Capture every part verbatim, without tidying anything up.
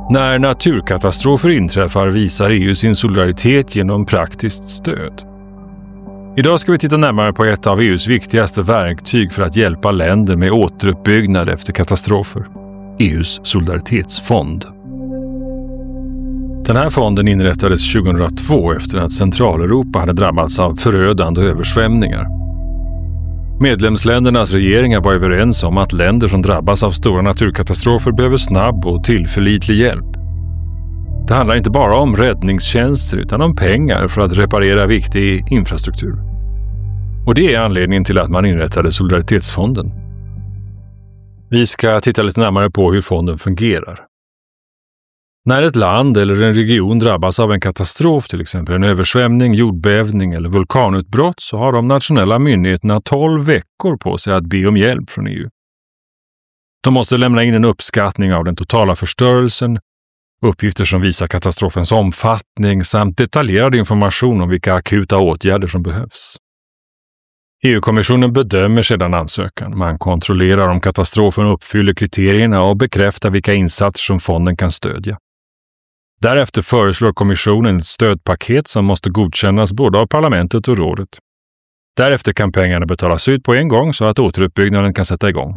När naturkatastrofer inträffar visar E U sin solidaritet genom praktiskt stöd. Idag ska vi titta närmare på ett av E U:s viktigaste verktyg för att hjälpa länder med återuppbyggnad efter katastrofer. E U:s solidaritetsfond. Den här fonden inrättades tjugohundratvå efter att Centraleuropa hade drabbats av förödande översvämningar. Medlemsländernas regeringar var överens om att länder som drabbas av stora naturkatastrofer behöver snabb och tillförlitlig hjälp. Det handlar inte bara om räddningstjänster utan om pengar för att reparera viktig infrastruktur. Och det är anledningen till att man inrättade Solidaritetsfonden. Vi ska titta lite närmare på hur fonden fungerar. När ett land eller en region drabbas av en katastrof, till exempel en översvämning, jordbävning eller vulkanutbrott, så har de nationella myndigheterna tolv veckor på sig att be om hjälp från E U. De måste lämna in en uppskattning av den totala förstörelsen, uppgifter som visar katastrofens omfattning samt detaljerad information om vilka akuta åtgärder som behövs. E U-kommissionen bedömer sedan ansökan. Man kontrollerar om katastrofen uppfyller kriterierna och bekräftar vilka insatser som fonden kan stödja. Därefter föreslår kommissionen ett stödpaket som måste godkännas både av parlamentet och rådet. Därefter kan pengarna betalas ut på en gång så att återuppbyggnaden kan sätta igång.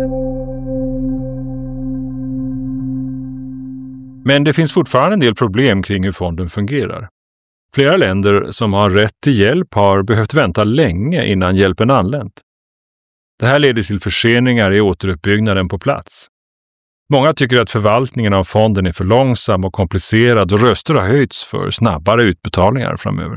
Men det finns fortfarande en del problem kring hur fonden fungerar. Flera länder som har rätt till hjälp har behövt vänta länge innan hjälpen anlänt. Det här leder till förseningar i återuppbyggnaden på plats. Många tycker att förvaltningen av fonden är för långsam och komplicerad och röster har höjts för snabbare utbetalningar framöver.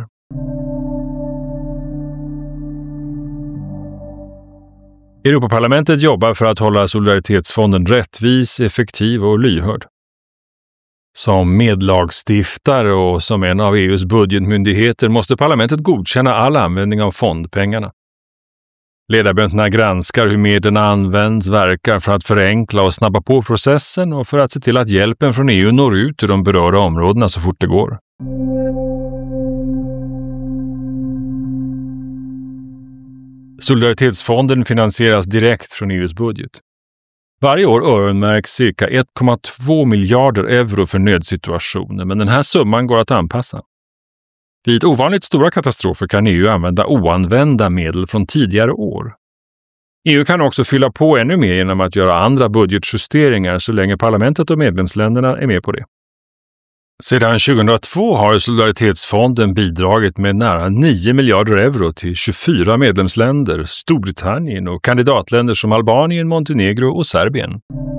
Europaparlamentet jobbar för att hålla solidaritetsfonden rättvis, effektiv och lyhörd. Som medlagstiftare och som en av E U:s budgetmyndigheter måste parlamentet godkänna all användning av fondpengarna. Ledamöterna granskar hur medlen används, verkar för att förenkla och snabba på processen och för att se till att hjälpen från E U når ut till de berörda områdena så fort det går. Solidaritetsfonden finansieras direkt från E U:s budget. Varje år öronmärks cirka ett komma två miljarder euro för nödsituationer, men den här summan går att anpassa. Vid ovanligt stora katastrofer kan E U använda oanvända medel från tidigare år. E U kan också fylla på ännu mer genom att göra andra budgetjusteringar så länge parlamentet och medlemsländerna är med på det. Sedan tjugohundratvå har Solidaritetsfonden bidragit med nära nio miljarder euro till tjugofyra medlemsländer, Storbritannien och kandidatländer som Albanien, Montenegro och Serbien.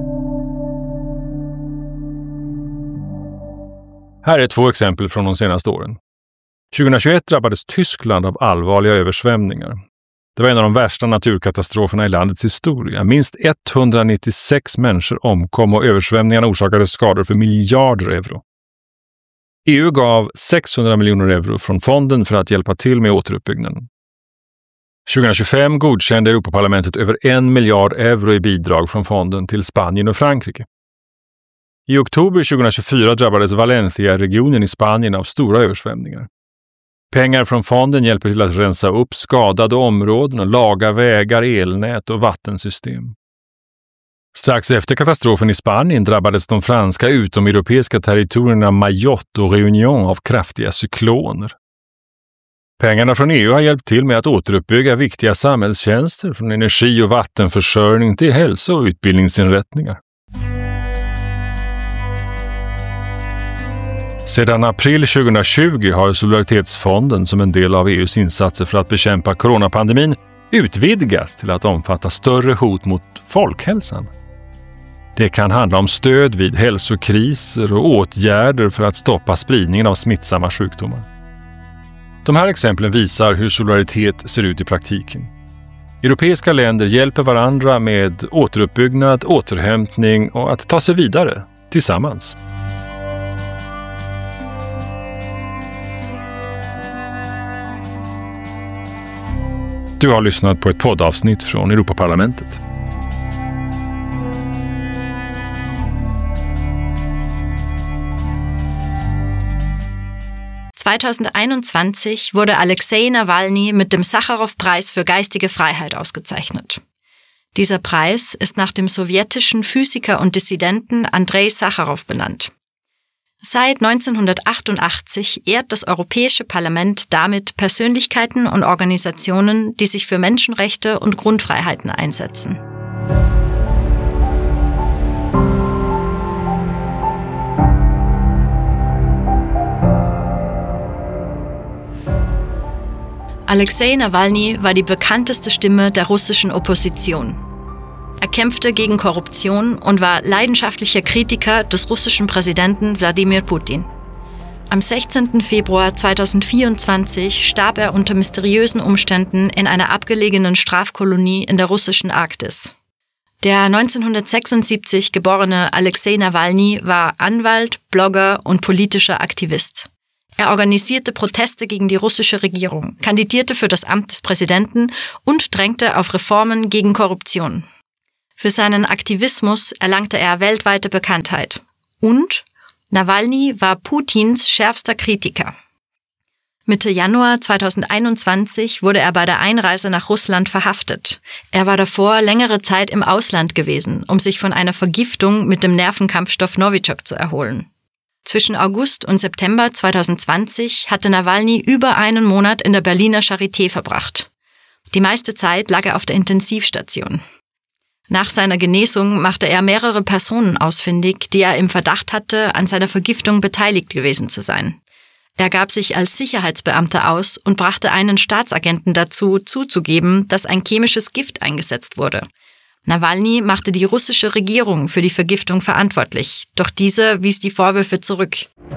Här är två exempel från de senaste åren. tjugohundratjugoett drabbades Tyskland av allvarliga översvämningar. Det var en av de värsta naturkatastroferna i landets historia. Minst etthundranittiosex människor omkom och översvämningarna orsakade skador för miljarder euro. E U gav sexhundra miljoner euro från fonden för att hjälpa till med återuppbyggnaden. tjugohundratjugofem godkände Europaparlamentet över en miljard euro i bidrag från fonden till Spanien och Frankrike. I oktober tjugohundratjugofyra drabbades Valencia-regionen i Spanien av stora översvämningar. Pengar från fonden hjälper till att rensa upp skadade områden och laga vägar, elnät och vattensystem. Strax efter katastrofen i Spanien drabbades de franska utomeuropeiska territorierna Mayotte och Réunion av kraftiga cykloner. Pengarna från E U har hjälpt till med att återuppbygga viktiga samhällstjänster från energi- och vattenförsörjning till hälso- och utbildningsinrättningar. Sedan april tjugohundratjugo har Solidaritetsfonden som en del av E U:s insatser för att bekämpa coronapandemin utvidgas till att omfatta större hot mot folkhälsan. Det kan handla om stöd vid hälsokriser och åtgärder för att stoppa spridningen av smittsamma sjukdomar. De här exemplen visar hur solidaritet ser ut i praktiken. Europeiska länder hjälper varandra med återuppbyggnad, återhämtning och att ta sig vidare tillsammans. Du har lyssnat på ett poddavsnitt från Europaparlamentet. zweitausendeinundzwanzig wurde Alexei Nawalny mit dem Sacharow-Preis für geistige Freiheit ausgezeichnet. Dieser Preis ist nach dem sowjetischen Physiker und Dissidenten Andrei Sacharow benannt. Seit neunzehnhundertachtundachtzig ehrt das Europäische Parlament damit Persönlichkeiten und Organisationen, die sich für Menschenrechte und Grundfreiheiten einsetzen. Alexei Nawalny war die bekannteste Stimme der russischen Opposition. Er kämpfte gegen Korruption und war leidenschaftlicher Kritiker des russischen Präsidenten Wladimir Putin. Am sechzehnten Februar zweitausendvierundzwanzig starb er unter mysteriösen Umständen in einer abgelegenen Strafkolonie in der russischen Arktis. Der neunzehnhundertsechsundsiebzig geborene Alexei Nawalny war Anwalt, Blogger und politischer Aktivist. Er organisierte Proteste gegen die russische Regierung, kandidierte für das Amt des Präsidenten und drängte auf Reformen gegen Korruption. Für seinen Aktivismus erlangte er weltweite Bekanntheit. Und Nawalny war Putins schärfster Kritiker. Mitte Januar zweitausendeinundzwanzig wurde er bei der Einreise nach Russland verhaftet. Er war davor längere Zeit im Ausland gewesen, um sich von einer Vergiftung mit dem Nervenkampfstoff Novichok zu erholen. Zwischen August und September zweitausendzwanzig hatte Nawalny über einen Monat in der Berliner Charité verbracht. Die meiste Zeit lag er auf der Intensivstation. Nach seiner Genesung machte er mehrere Personen ausfindig, die er im Verdacht hatte, an seiner Vergiftung beteiligt gewesen zu sein. Er gab sich als Sicherheitsbeamter aus und brachte einen Staatsagenten dazu, zuzugeben, dass ein chemisches Gift eingesetzt wurde. Nawalny machte die russische Regierung für die Vergiftung verantwortlich, doch diese wies die Vorwürfe zurück.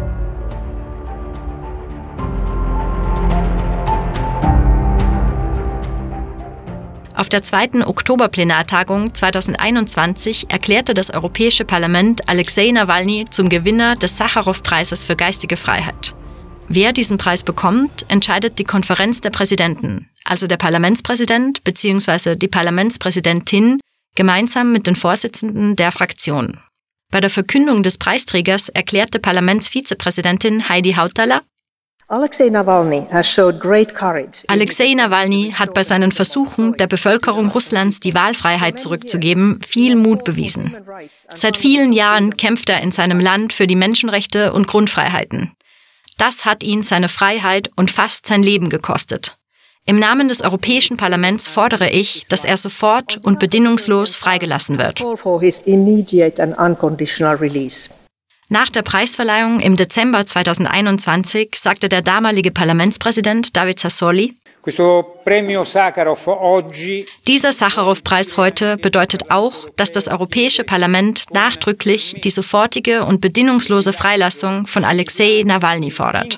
Auf der zweiten Oktoberplenartagung zweitausendeinundzwanzig erklärte das Europäische Parlament Alexei Nawalny zum Gewinner des Sacharow-Preises für geistige Freiheit. Wer diesen Preis bekommt, entscheidet die Konferenz der Präsidenten, also der Parlamentspräsident bzw. die Parlamentspräsidentin, gemeinsam mit den Vorsitzenden der Fraktion. Bei der Verkündung des Preisträgers erklärte Parlamentsvizepräsidentin Heidi Hautala: Alexei Nawalny has showed great courage. Alexei Nawalny hat bei seinen Versuchen, der Bevölkerung Russlands die Wahlfreiheit zurückzugeben, viel Mut bewiesen. Seit vielen Jahren kämpft er in seinem Land für die Menschenrechte und Grundfreiheiten. Das hat ihn seine Freiheit und fast sein Leben gekostet. Im Namen des Europäischen Parlaments fordere ich, dass er sofort und bedingungslos freigelassen wird. Nach der Preisverleihung im Dezember zweitausendeinundzwanzig sagte der damalige Parlamentspräsident David Sassoli: Dieser Sacharow-Preis heute bedeutet auch, dass das Europäische Parlament nachdrücklich die sofortige und bedingungslose Freilassung von Alexei Nawalny fordert.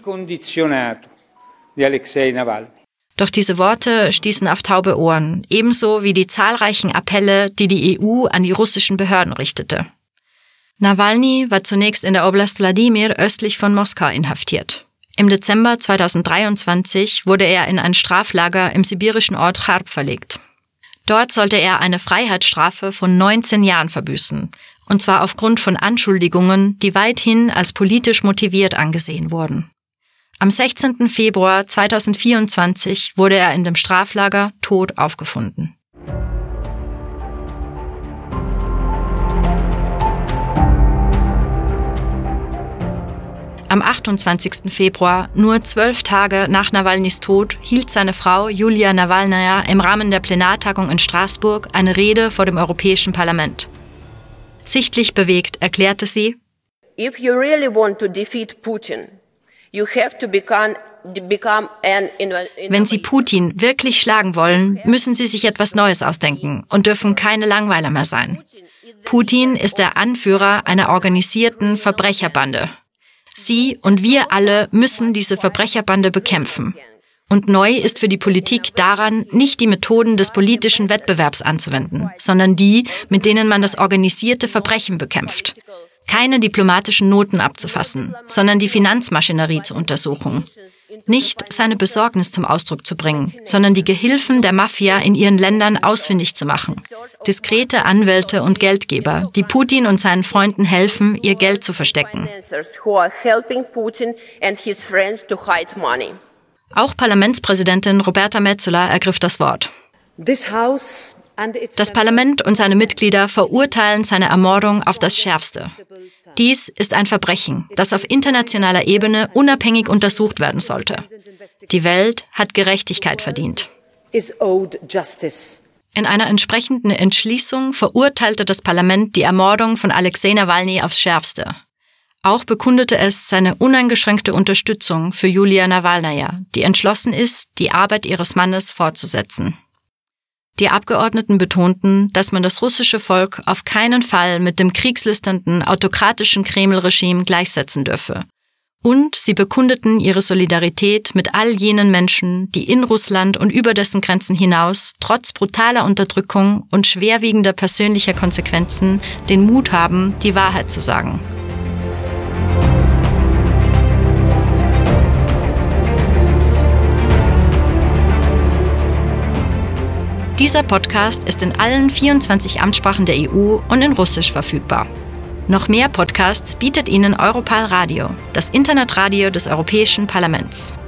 Doch diese Worte stießen auf taube Ohren, ebenso wie die zahlreichen Appelle, die die E U an die russischen Behörden richtete. Nawalny war zunächst in der Oblast Wladimir östlich von Moskau inhaftiert. Im Dezember zweitausenddreiundzwanzig wurde er in ein Straflager im sibirischen Ort Charb verlegt. Dort sollte er eine Freiheitsstrafe von neunzehn Jahren verbüßen, und zwar aufgrund von Anschuldigungen, die weithin als politisch motiviert angesehen wurden. Am sechzehnten Februar zweitausendvierundzwanzig wurde er in dem Straflager tot aufgefunden. Am achtundzwanzigsten Februar, nur zwölf Tage nach Nawalnys Tod, hielt seine Frau Julia Nawalnaja im Rahmen der Plenartagung in Straßburg eine Rede vor dem Europäischen Parlament. Sichtlich bewegt erklärte sie: If you really want to defeat Putin, you have to become, become an innovative. Wenn Sie Putin wirklich schlagen wollen, müssen Sie sich etwas Neues ausdenken und dürfen keine Langweiler mehr sein. Putin ist der Anführer einer organisierten Verbrecherbande. Sie und wir alle müssen diese Verbrecherbande bekämpfen. Und neu ist für die Politik daran, nicht die Methoden des politischen Wettbewerbs anzuwenden, sondern die, mit denen man das organisierte Verbrechen bekämpft. Keine diplomatischen Noten abzufassen, sondern die Finanzmaschinerie zu untersuchen. Nicht seine Besorgnis zum Ausdruck zu bringen, sondern die Gehilfen der Mafia in ihren Ländern ausfindig zu machen. Diskrete Anwälte und Geldgeber, die Putin und seinen Freunden helfen, ihr Geld zu verstecken. Auch Parlamentspräsidentin Roberta Metsola ergriff das Wort. This House Das Parlament und seine Mitglieder verurteilen seine Ermordung auf das Schärfste. Dies ist ein Verbrechen, das auf internationaler Ebene unabhängig untersucht werden sollte. Die Welt hat Gerechtigkeit verdient. In einer entsprechenden Entschließung verurteilte das Parlament die Ermordung von Alexei Nawalny aufs Schärfste. Auch bekundete es seine uneingeschränkte Unterstützung für Julia Nawalnaja, die entschlossen ist, die Arbeit ihres Mannes fortzusetzen. Die Abgeordneten betonten, dass man das russische Volk auf keinen Fall mit dem kriegslüsternden, autokratischen Kreml-Regime gleichsetzen dürfe. Und sie bekundeten ihre Solidarität mit all jenen Menschen, die in Russland und über dessen Grenzen hinaus trotz brutaler Unterdrückung und schwerwiegender persönlicher Konsequenzen den Mut haben, die Wahrheit zu sagen. Dieser Podcast ist in allen vierundzwanzig Amtssprachen der E U und in Russisch verfügbar. Noch mehr Podcasts bietet Ihnen Europal Radio, das Internetradio des Europäischen Parlaments.